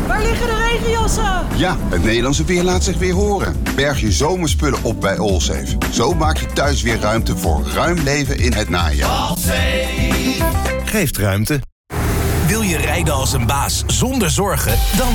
Waar liggen de regenjassen? Ja, het Nederlandse weer laat zich weer horen. Berg je zomerspullen op bij Allsafe. Zo maak je thuis weer ruimte voor ruim leven in het najaar. Allsafe geeft ruimte. Wil je rijden als een baas zonder zorgen? Dan